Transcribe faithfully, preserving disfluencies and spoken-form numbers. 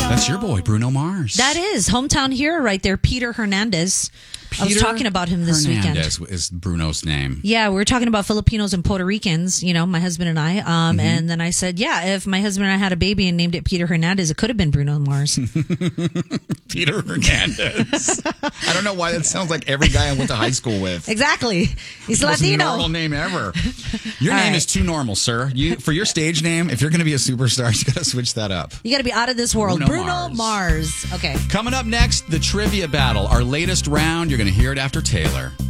That's your boy, Bruno Mars. That is hometown hero right there, Peter Hernandez. Peter I was talking about him this Hernandez weekend. is Bruno's name. Yeah, we were talking about Filipinos and Puerto Ricans, you know, my husband and I. Um, Mm-hmm. And then I said, yeah, if my husband and I had a baby and named it Peter Hernandez, it could have been Bruno Mars. Peter Hernandez. I don't know why that sounds like every guy I went to high school with. Exactly. He's Most Latino. normal name ever. Your All name right. is too normal, sir. You for your stage name, if you're going to be a superstar, you got to switch that up. You got to be out of this world. Bruno Bruno, Mars. Mars. Okay. Coming up next, the trivia battle. Our latest round. You're going to hear it after Taylor.